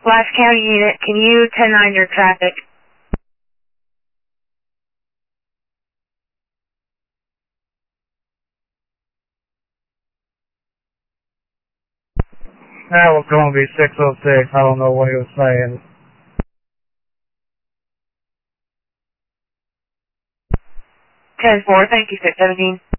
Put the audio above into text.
Flash County unit, can you 10-9 your traffic? That was going to be 606. I don't know what he was saying. 10-4, thank you, 617.